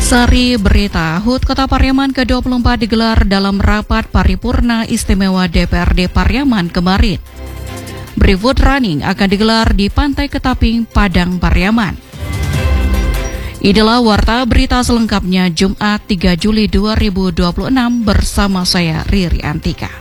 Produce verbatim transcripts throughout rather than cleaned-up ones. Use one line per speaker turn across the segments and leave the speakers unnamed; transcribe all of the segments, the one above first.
Sari berita, H U T Kota Pariaman ke dua puluh empat digelar dalam rapat paripurna istimewa D P R D Pariaman kemarin. Brevoort Running akan digelar di Pantai Ketaping, Padang, Pariaman. Inilah warta berita selengkapnya Jumat tiga Juli dua ribu dua puluh enam bersama saya Riri Antika.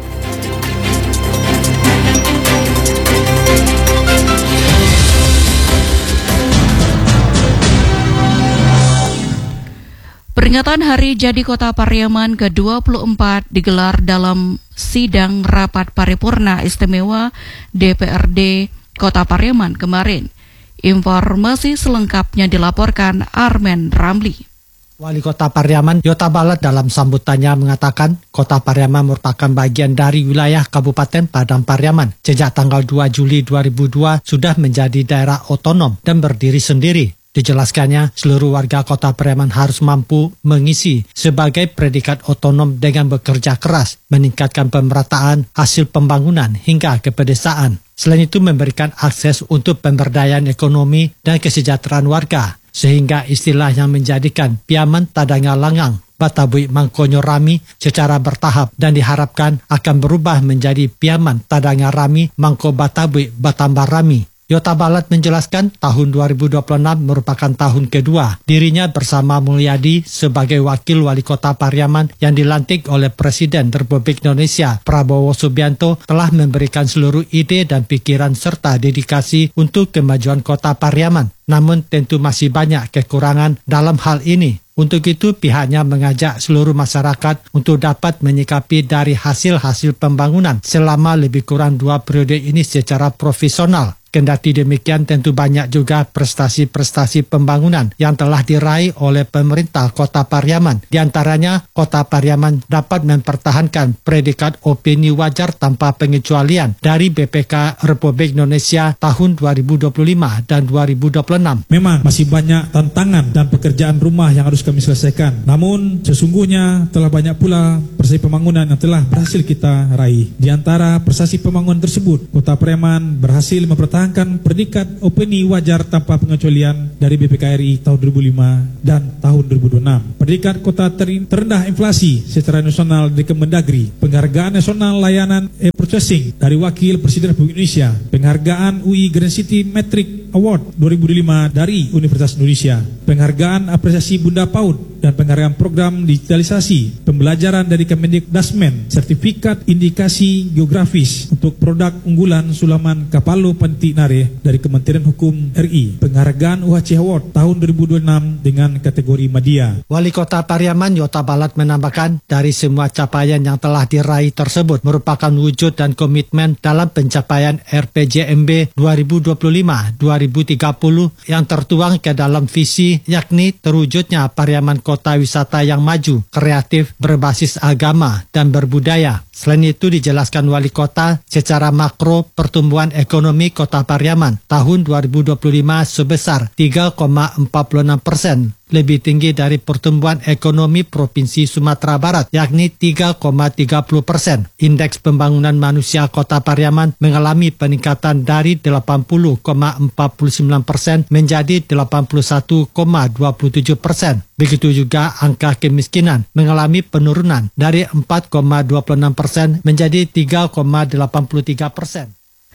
Peringatan Hari Jadi Kota Pariaman ke dua puluh empat digelar dalam sidang rapat paripurna istimewa D P R D Kota Pariaman kemarin. Informasi selengkapnya dilaporkan Armen Ramli.
Wali Kota Pariaman, Yota Balat dalam sambutannya mengatakan Kota Pariaman merupakan bagian dari wilayah Kabupaten Padang Pariaman. Sejak tanggal dua Juli dua ribu dua sudah menjadi daerah otonom dan berdiri sendiri. Dijelaskannya, seluruh warga Kota Pariaman harus mampu mengisi sebagai predikat otonom dengan bekerja keras, meningkatkan pemerataan hasil pembangunan hingga ke pedesaan. Selain itu memberikan akses untuk pemberdayaan ekonomi dan kesejahteraan warga, sehingga istilah yang menjadikan Piaman Tadanga Langang, Batabui Mangkonyo Rami secara bertahap dan diharapkan akan berubah menjadi Piaman Tadanga Rami Mangko Batabui Batamba Rami. Yota Balat menjelaskan tahun dua ribu dua puluh enam merupakan tahun kedua dirinya bersama Mulyadi sebagai wakil wali kota Pariaman yang dilantik oleh Presiden Republik Indonesia Prabowo Subianto telah memberikan seluruh ide dan pikiran serta dedikasi untuk kemajuan kota Pariaman. Namun tentu masih banyak kekurangan dalam hal ini. Untuk itu pihaknya mengajak seluruh masyarakat untuk dapat menyikapi dari hasil-hasil pembangunan selama lebih kurang dua periode ini secara profesional. Kendati demikian tentu banyak juga prestasi-prestasi pembangunan yang telah diraih oleh pemerintah Kota Pariaman. Di antaranya, Kota Pariaman dapat mempertahankan predikat opini wajar tanpa pengecualian dari B P K Republik Indonesia tahun dua ribu dua puluh lima dan dua ribu dua puluh enam.
Memang masih banyak tantangan dan pekerjaan rumah yang harus kami selesaikan. Namun sesungguhnya telah banyak pula prestasi pembangunan yang telah berhasil kita raih. Di antara prestasi pembangunan tersebut, Kota Pariaman berhasil mempertahankan predikat opini wajar tanpa pengecualian dari B P K R I tahun dua ribu lima dan tahun dua ribu dua puluh enam. Predikat kota ter- terendah inflasi secara nasional dari Kemendagri, penghargaan nasional layanan e-processing dari Wakil Presiden Republik Indonesia, penghargaan U I Grand City Metric Award dua ribu lima dari Universitas Indonesia, penghargaan apresiasi Bunda PAUD dan penghargaan program digitalisasi pembelajaran dari Kemendikdasmen, sertifikat indikasi geografis untuk produk unggulan Sulaman Kapalo Panti Nare dari Kementerian Hukum R I, penghargaan U H C Award tahun dua ribu dua puluh enam dengan kategori media.
Wali Kota Pariaman Yota Balat menambahkan dari semua capaian yang telah diraih tersebut merupakan wujud dan komitmen dalam pencapaian R P J M B dua ribu dua puluh lima sampai dua ribu tiga puluh yang tertuang ke dalam visi yakni terwujudnya Pariaman Kota Wisata yang maju, kreatif, berbasis agama, dan berbudaya. Selain itu dijelaskan Wali Kota secara makro pertumbuhan ekonomi Kota Pariaman tahun dua ribu dua puluh lima sebesar tiga koma empat puluh enam persen, lebih tinggi dari pertumbuhan ekonomi Provinsi Sumatera Barat yakni tiga koma tiga puluh persen. Indeks pembangunan manusia Kota Pariaman mengalami peningkatan dari delapan puluh koma empat puluh sembilan persen menjadi delapan puluh satu koma dua puluh tujuh persen. Begitu juga angka kemiskinan mengalami penurunan dari empat koma dua puluh enam persen menjadi tiga koma delapan puluh tiga persen.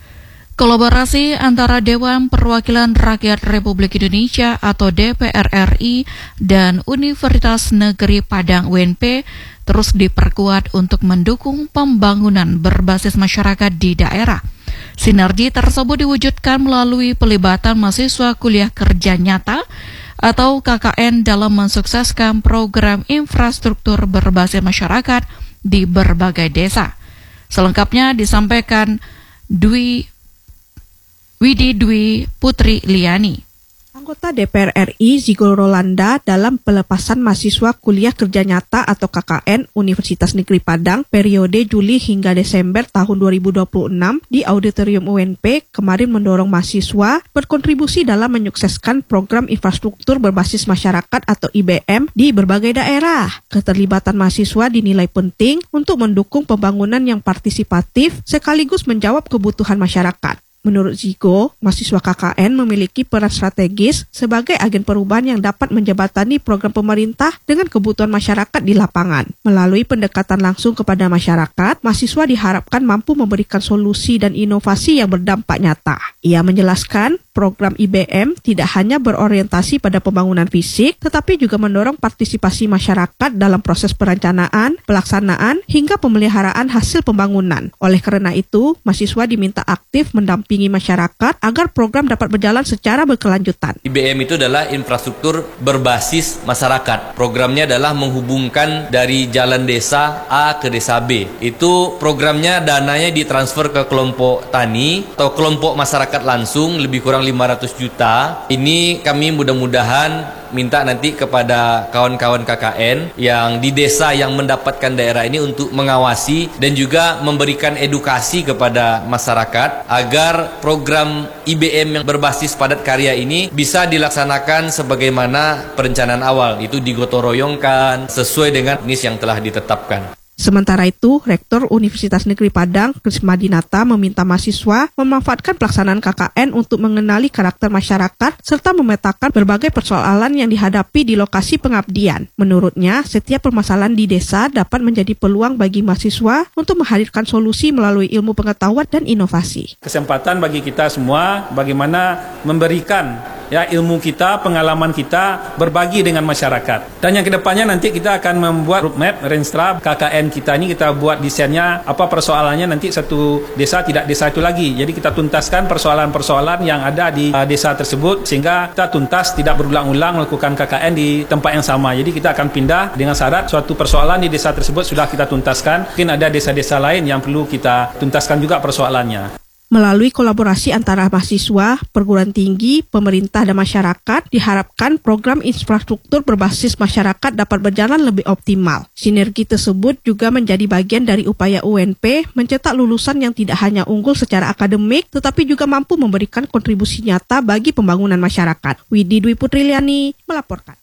Kolaborasi antara Dewan Perwakilan Rakyat Republik Indonesia atau D P R R I dan Universitas Negeri Padang U N P terus diperkuat untuk mendukung pembangunan berbasis masyarakat di daerah. Sinergi tersebut diwujudkan melalui pelibatan mahasiswa kuliah kerja nyata atau K K N dalam mensukseskan program infrastruktur berbasis masyarakat di berbagai desa. Selengkapnya disampaikan Dwi Widi Dwi Putri Liani.
Anggota D P R R I Zigol Rolanda dalam pelepasan mahasiswa kuliah kerja nyata atau K K N Universitas Negeri Padang periode Juli hingga Desember tahun dua ribu dua puluh enam di Auditorium U N P kemarin mendorong mahasiswa berkontribusi dalam menyukseskan program infrastruktur berbasis masyarakat atau I B M di berbagai daerah. Keterlibatan mahasiswa dinilai penting untuk mendukung pembangunan yang partisipatif sekaligus menjawab kebutuhan masyarakat. Menurut Zigo, mahasiswa K K N memiliki peran strategis sebagai agen perubahan yang dapat menjembatani program pemerintah dengan kebutuhan masyarakat di lapangan. Melalui pendekatan langsung kepada masyarakat, mahasiswa diharapkan mampu memberikan solusi dan inovasi yang berdampak nyata. Ia menjelaskan, program I B M tidak hanya berorientasi pada pembangunan fisik, tetapi juga mendorong partisipasi masyarakat dalam proses perencanaan, pelaksanaan, hingga pemeliharaan hasil pembangunan. Oleh karena itu, mahasiswa diminta aktif mendampingi masyarakat agar program dapat berjalan secara berkelanjutan.
I B M itu adalah infrastruktur berbasis masyarakat. Programnya adalah menghubungkan dari jalan desa A ke desa B. Itu programnya dananya ditransfer ke kelompok tani atau kelompok masyarakat langsung lebih kurang lima ratus juta. Ini kami mudah-mudahan minta nanti kepada kawan-kawan K K N yang di desa yang mendapatkan daerah ini untuk mengawasi dan juga memberikan edukasi kepada masyarakat agar program I B M yang berbasis padat karya ini bisa dilaksanakan sebagaimana perencanaan awal, itu digotong royongkan sesuai dengan jenis yang telah ditetapkan.
Sementara itu, Rektor Universitas Negeri Padang, Krisma Dinata, meminta mahasiswa memanfaatkan pelaksanaan K K N untuk mengenali karakter masyarakat serta memetakan berbagai persoalan yang dihadapi di lokasi pengabdian. Menurutnya, setiap permasalahan di desa dapat menjadi peluang bagi mahasiswa untuk menghadirkan solusi melalui ilmu pengetahuan dan inovasi.
Kesempatan bagi kita semua bagaimana memberikan ya ilmu kita, pengalaman kita berbagi dengan masyarakat. Dan yang kedepannya nanti kita akan membuat roadmap, Renstra K K N kita ini kita buat desainnya apa persoalannya nanti satu desa tidak desa itu lagi. Jadi kita tuntaskan persoalan-persoalan yang ada di uh, desa tersebut sehingga kita tuntas tidak berulang-ulang melakukan K K N di tempat yang sama. Jadi kita akan pindah dengan syarat suatu persoalan di desa tersebut sudah kita tuntaskan. Mungkin ada desa-desa lain yang perlu kita tuntaskan juga persoalannya.
Melalui kolaborasi antara mahasiswa, perguruan tinggi, pemerintah, dan masyarakat, diharapkan program infrastruktur berbasis masyarakat dapat berjalan lebih optimal. Sinergi tersebut juga menjadi bagian dari upaya U N P mencetak lulusan yang tidak hanya unggul secara akademik, tetapi juga mampu memberikan kontribusi nyata bagi pembangunan masyarakat. Widi Dwi Putriliani melaporkan.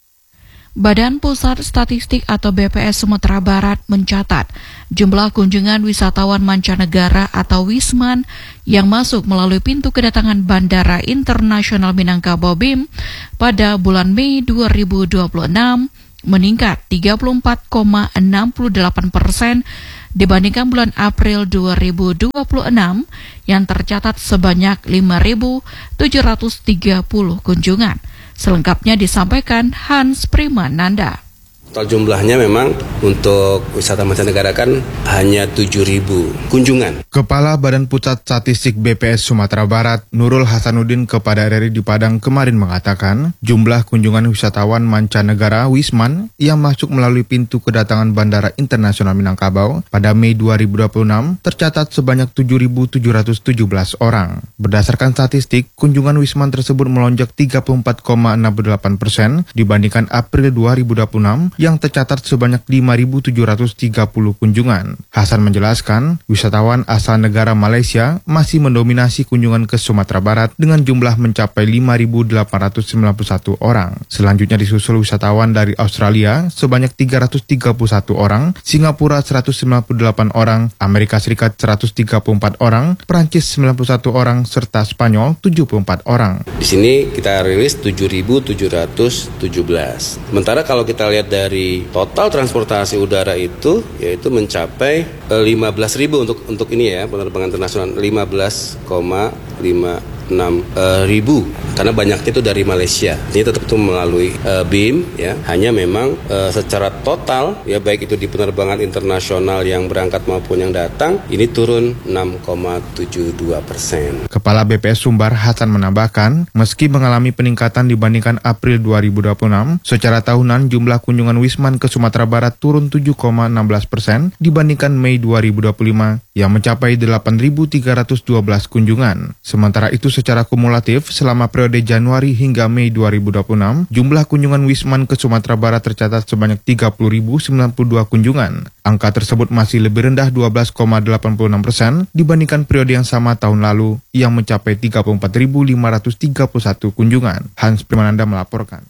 Badan Pusat Statistik atau B P S Sumatera Barat mencatat jumlah kunjungan wisatawan mancanegara atau Wisman yang masuk melalui pintu kedatangan Bandara Internasional Minangkabau B I M pada bulan Mei dua ribu dua puluh enam meningkat tiga puluh empat koma enam delapan persen dibandingkan bulan April dua ribu dua puluh enam yang tercatat sebanyak lima ribu tujuh ratus tiga puluh kunjungan. Selengkapnya disampaikan Hans Primananda.
Total jumlahnya memang untuk wisata mancanegara kan hanya tujuh ribu kunjungan.
Kepala Badan Pusat Statistik B P S Sumatera Barat, Nurul Hasanuddin kepada R R I di Padang kemarin mengatakan, jumlah kunjungan wisatawan mancanegara Wisman yang masuk melalui pintu kedatangan Bandara Internasional Minangkabau pada Mei dua ribu dua puluh enam tercatat sebanyak tujuh ribu tujuh ratus tujuh belas orang. Berdasarkan statistik, kunjungan Wisman tersebut melonjak tiga puluh empat koma enam delapan persen dibandingkan April dua ribu dua puluh enam yang tercatat sebanyak lima ribu tujuh ratus tiga puluh kunjungan. Hasan menjelaskan, wisatawan asal negara Malaysia masih mendominasi kunjungan ke Sumatera Barat dengan jumlah mencapai lima ribu delapan ratus sembilan puluh satu orang. Selanjutnya disusul wisatawan dari Australia sebanyak tiga ratus tiga puluh satu orang, Singapura seratus sembilan puluh delapan orang, Amerika Serikat seratus tiga puluh empat orang, Prancis sembilan puluh satu orang, serta Spanyol tujuh puluh empat orang.
Di sini kita rilis tujuh ribu tujuh ratus tujuh belas. Sementara kalau kita lihat dari Dari total transportasi udara itu yaitu mencapai lima belas ribu untuk untuk ini ya penerbangan internasional lima belas koma lima enam ribu karena banyaknya itu dari Malaysia. Ini tetap itu melalui uh, B I M ya. Hanya memang uh, secara total ya baik itu di penerbangan internasional yang berangkat maupun yang datang ini turun enam koma tujuh dua persen.
Kepala B P S Sumbar Hasan menambahkan, meski mengalami peningkatan dibandingkan April dua ribu dua puluh enam, secara tahunan jumlah kunjungan Wisman ke Sumatera Barat turun tujuh koma satu enam persen dibandingkan Mei dua ribu dua puluh lima yang mencapai delapan ribu tiga ratus dua belas kunjungan. Sementara itu secara kumulatif selama periode Januari hingga Mei dua ribu dua puluh enam, jumlah kunjungan Wisman ke Sumatera Barat tercatat sebanyak tiga puluh ribu sembilan puluh dua kunjungan. Angka tersebut masih lebih rendah dua belas koma delapan enam persen dibandingkan periode yang sama tahun lalu yang mencapai tiga puluh empat ribu lima ratus tiga puluh satu kunjungan. Hans Primananda melaporkan.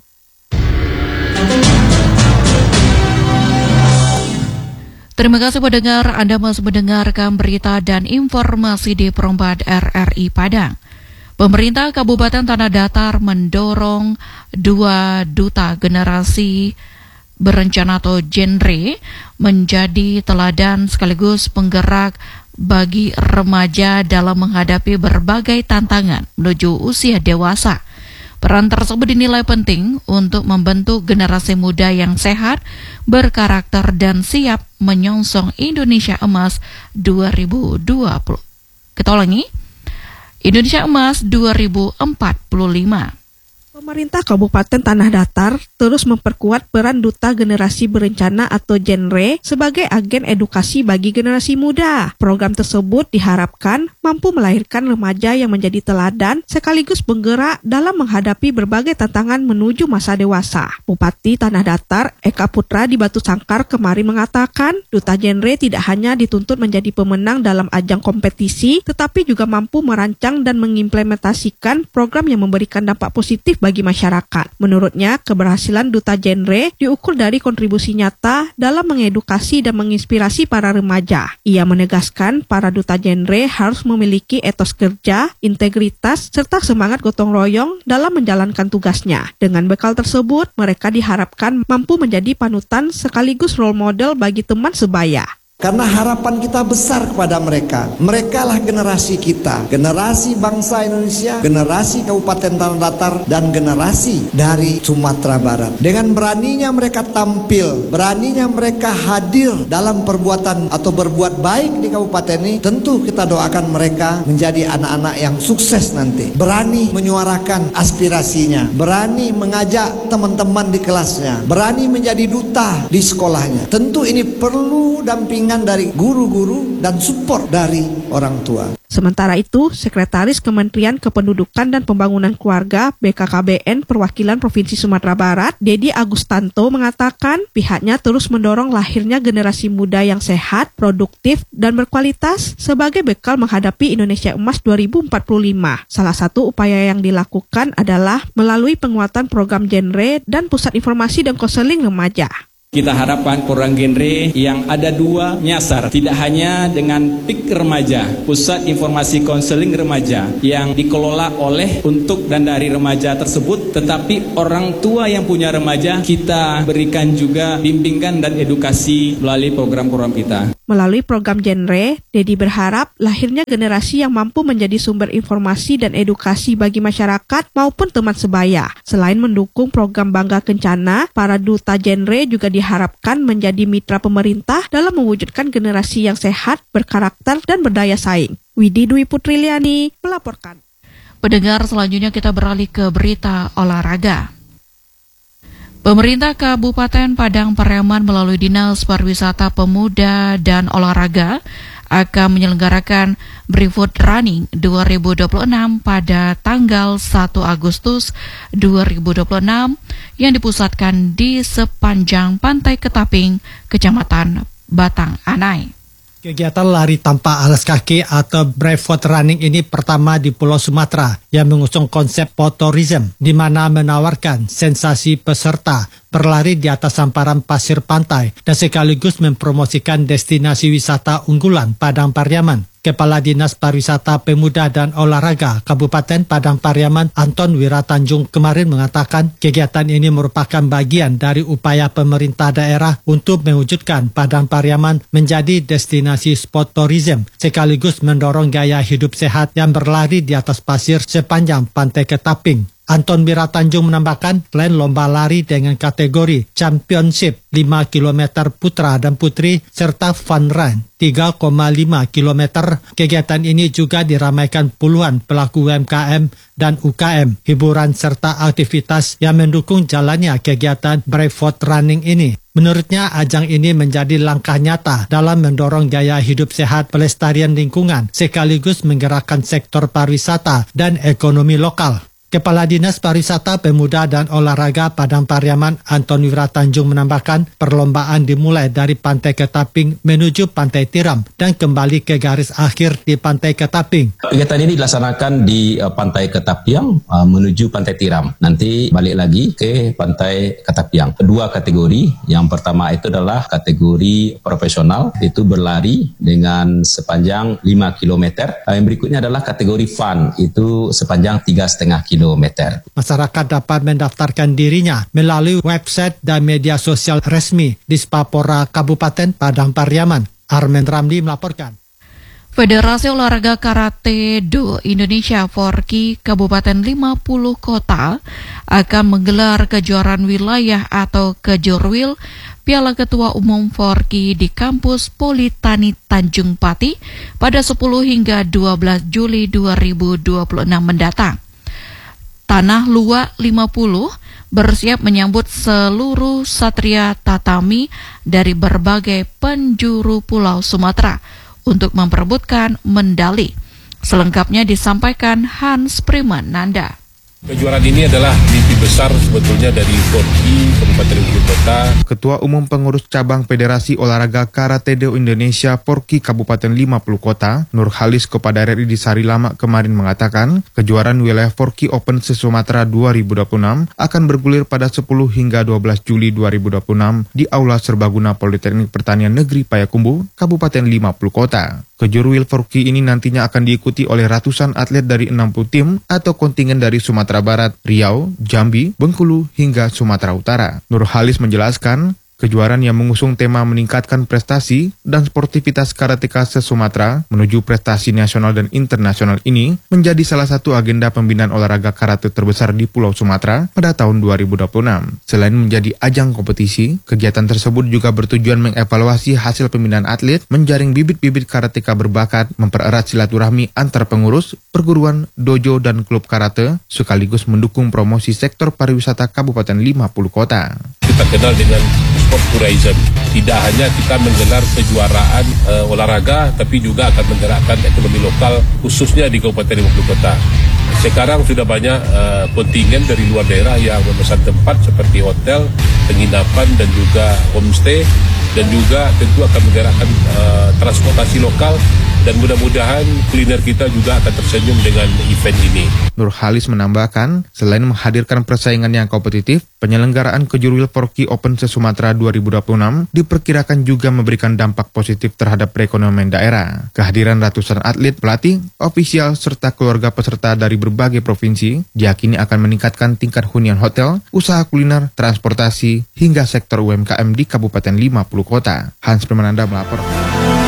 Terima kasih pendengar, Anda masih mendengarkan berita dan informasi di Perempat R R I Padang. Pemerintah Kabupaten Tanah Datar mendorong dua duta generasi berencana atau genre menjadi teladan sekaligus penggerak bagi remaja dalam menghadapi berbagai tantangan menuju usia dewasa. Peran tersebut dinilai penting untuk membentuk generasi muda yang sehat, berkarakter dan siap menyongsong Indonesia Emas dua ribu dua puluh. Kita ulangi, Indonesia Emas dua ribu empat puluh lima.
Pemerintah Kabupaten Tanah Datar terus memperkuat peran Duta Generasi Berencana atau genre sebagai agen edukasi bagi generasi muda. Program tersebut diharapkan mampu melahirkan remaja yang menjadi teladan sekaligus penggerak dalam menghadapi berbagai tantangan menuju masa dewasa. Bupati Tanah Datar, Eka Putra di Batu Sangkar kemarin mengatakan, Duta Genre tidak hanya dituntut menjadi pemenang dalam ajang kompetisi, tetapi juga mampu merancang dan mengimplementasikan program yang memberikan dampak positif bagi bagi masyarakat. Menurutnya, keberhasilan Duta Genre diukur dari kontribusi nyata dalam mengedukasi dan menginspirasi para remaja. Ia menegaskan para Duta Genre harus memiliki etos kerja, integritas, serta semangat gotong royong dalam menjalankan tugasnya. Dengan bekal tersebut, mereka diharapkan mampu menjadi panutan sekaligus role model bagi teman sebaya.
Karena harapan kita besar kepada mereka. Mereka lah generasi kita, generasi bangsa Indonesia, generasi Kabupaten Tanah Datar, dan generasi dari Sumatera Barat. Dengan beraninya mereka tampil, beraninya mereka hadir dalam perbuatan atau berbuat baik di kabupaten ini, tentu kita doakan mereka menjadi anak-anak yang sukses nanti. Berani menyuarakan aspirasinya, berani mengajak teman-teman di kelasnya, berani menjadi duta di sekolahnya. Tentu ini perlu dampingan dari guru-guru dan support dari orang tua.
Sementara itu, Sekretaris Kementerian Kependudukan dan Pembangunan Keluarga B K K B N Perwakilan Provinsi Sumatera Barat, Dedi Agustanto mengatakan pihaknya terus mendorong lahirnya generasi muda yang sehat, produktif, dan berkualitas sebagai bekal menghadapi Indonesia Emas dua ribu empat puluh lima. Salah satu upaya yang dilakukan adalah melalui penguatan program genre dan pusat informasi dan konseling remaja.
Kita harapkan program genre yang ada dua nyasar, tidak hanya dengan P I K remaja, pusat informasi konseling remaja yang dikelola oleh untuk dan dari remaja tersebut, tetapi orang tua yang punya remaja kita berikan juga bimbingan dan edukasi melalui program-program kita.
Melalui program genre, Dedi berharap lahirnya generasi yang mampu menjadi sumber informasi dan edukasi bagi masyarakat maupun teman sebaya. Selain mendukung program Bangga Kencana, para duta genre juga diharapkan menjadi mitra pemerintah dalam mewujudkan generasi yang sehat, berkarakter, dan berdaya saing. Widi Dwi Putriliani melaporkan.
Pendengar, selanjutnya kita beralih ke berita olahraga. Pemerintah Kabupaten Padang Pariaman melalui Dinas Pariwisata Pemuda dan Olahraga akan menyelenggarakan Barefoot Running dua ribu dua puluh enam pada tanggal satu Agustus dua ribu dua puluh enam yang dipusatkan di sepanjang Pantai Ketaping, Kecamatan Batang Anai.
Kegiatan lari tanpa alas kaki atau Barefoot Running ini pertama di Pulau Sumatera yang mengusung konsep Potourism, di mana menawarkan sensasi peserta berlari di atas hamparan pasir pantai dan sekaligus mempromosikan destinasi wisata unggulan Padang Pariaman. Kepala Dinas Pariwisata Pemuda dan Olahraga Kabupaten Padang Pariaman Anton Wiratanjung kemarin mengatakan kegiatan ini merupakan bagian dari upaya pemerintah daerah untuk mewujudkan Padang Pariaman menjadi destinasi sport tourism sekaligus mendorong gaya hidup sehat yang berlari di atas pasir sepanjang Pantai Ketaping. Anton Wiratanjung menambahkan, selain lomba lari dengan kategori Championship lima kilometer putra dan putri serta Fun Run tiga koma lima kilometer, kegiatan ini juga diramaikan puluhan pelaku U M K M dan U K M, hiburan serta aktivitas yang mendukung jalannya kegiatan Barefoot Running ini. Menurutnya, ajang ini menjadi langkah nyata dalam mendorong gaya hidup sehat, pelestarian lingkungan, sekaligus menggerakkan sektor pariwisata dan ekonomi lokal. Kepala Dinas Pariwisata, Pemuda dan Olahraga Padang Pariaman Antoni Wiratanjung menambahkan perlombaan dimulai dari Pantai Ketaping menuju Pantai Tiram dan kembali ke garis akhir di Pantai Ketaping.
Kegiatan ini dilaksanakan di uh, Pantai Ketapiang uh, menuju Pantai Tiram. Nanti balik lagi ke Pantai Ketapiang. Dua kategori. Yang pertama itu adalah kategori profesional, itu berlari dengan sepanjang lima kilometer. Uh, yang berikutnya adalah kategori fun, itu sepanjang tiga koma lima kilometer.
Masyarakat dapat mendaftarkan dirinya melalui website dan media sosial resmi di Dispapora Kabupaten Padang Pariaman. Armen Ramli melaporkan.
Federasi Olahraga Karate Do Indonesia Forki Kabupaten lima puluh Kota akan menggelar kejuaraan wilayah atau Kejurwil Piala Ketua Umum Forki di kampus Politani Tanjung Pati pada sepuluh hingga dua belas Juli dua ribu dua puluh enam mendatang. Tanah Luak lima puluh bersiap menyambut seluruh satria tatami dari berbagai penjuru pulau Sumatera untuk memperebutkan medali. Selengkapnya disampaikan Hans Primananda.
Kejuaraan ini adalah mimpi besar sebetulnya dari Forki Kabupaten lima puluh Kota.
Ketua Umum Pengurus Cabang Federasi Olahraga Karate Do Indonesia Forki Kabupaten lima puluh Kota, Nur Halis kepada R R I di Sari Lama kemarin mengatakan, kejuaraan wilayah Forki Open se-Sumatera dua ribu dua puluh enam akan bergulir pada sepuluh hingga dua belas Juli dua ribu dua puluh enam di Aula Serbaguna Politeknik Pertanian Negeri Payakumbuh, Kabupaten lima puluh Kota. Kejurwil Forki ini nantinya akan diikuti oleh ratusan atlet dari enam puluh tim atau kontingen dari Sumatera Barat, Riau, Jambi, Bengkulu, hingga Sumatera Utara. Nur Halis menjelaskan, kejuaraan yang mengusung tema meningkatkan prestasi dan sportivitas karateka se-Sumatera menuju prestasi nasional dan internasional ini menjadi salah satu agenda pembinaan olahraga karate terbesar di Pulau Sumatera pada tahun dua ribu dua puluh enam. Selain menjadi ajang kompetisi, kegiatan tersebut juga bertujuan mengevaluasi hasil pembinaan atlet, menjaring bibit-bibit karateka berbakat, mempererat silaturahmi antar pengurus, perguruan, dojo, dan klub karate, sekaligus mendukung promosi sektor pariwisata Kabupaten lima puluh Kota.
Kita kenal dengan sport tourism. Tidak hanya kita menggelar kejuaraan uh, olahraga, tapi juga akan menggerakkan ekonomi lokal, khususnya di Kabupaten lima puluh Kota. Sekarang sudah banyak uh, kontingen dari luar daerah yang memesan tempat seperti hotel, penginapan, dan juga homestay, dan juga tentu akan menggerakkan uh, transportasi lokal, dan mudah-mudahan kuliner kita juga akan tersenyum dengan event ini.
Nur Halis menambahkan, selain menghadirkan persaingan yang kompetitif, penyelenggaraan Kejurwil Forki Open se-Sumatera dua ribu dua puluh enam diperkirakan juga memberikan dampak positif terhadap perekonomian daerah. Kehadiran ratusan atlet, pelatih, ofisial, serta keluarga peserta dari berbagai provinsi diyakini akan meningkatkan tingkat hunian hotel, usaha kuliner, transportasi, hingga sektor U M K M di Kabupaten lima puluh Kota. Hans Primananda melapor.